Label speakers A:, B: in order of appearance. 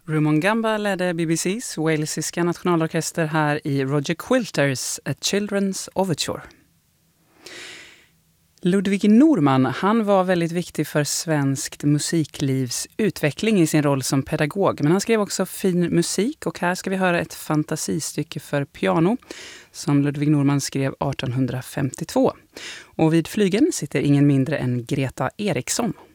A: Rumon Gamba ledde BBCs walesiska nationalorkester här i Roger Quilters A Children's Overture. Ludwig Norman, han var väldigt viktig för svenskt musiklivs utveckling i sin roll som pedagog. Men han skrev också fin musik och här ska vi höra ett fantasistycke för piano som Ludwig Norman skrev 1852. Och vid flygeln sitter ingen mindre än Greta Eriksson.